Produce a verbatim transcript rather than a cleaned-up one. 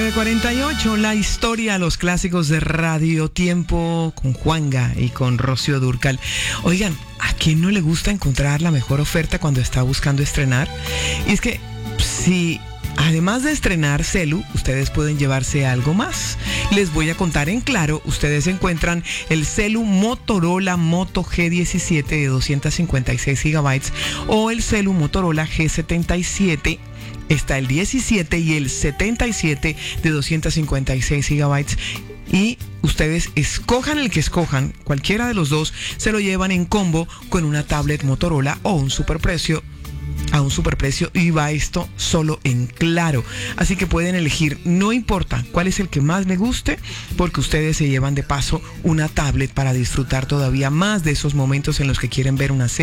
nueve cuarenta y ocho, la historia, los clásicos de Radio Tiempo con Juanga y con Rocío Dúrcal. Oigan, ¿a quién no le gusta encontrar la mejor oferta cuando está buscando estrenar? Y es que si además de estrenar celu, ustedes pueden llevarse algo más. Les voy a contar en claro, ustedes encuentran el celu Motorola Moto G diecisiete de doscientos cincuenta y seis gigabytes o el celu Motorola G setenta y siete. Está el diecisiete y el setenta y siete de doscientos cincuenta y seis gigabytes. Y ustedes escojan el que escojan, cualquiera de los dos, se lo llevan en combo con una tablet Motorola o un superprecio, a un superprecio, y va esto solo en Claro. Así que pueden elegir, no importa cuál es el que más les guste, porque ustedes se llevan de paso una tablet para disfrutar todavía más de esos momentos en los que quieren ver una serie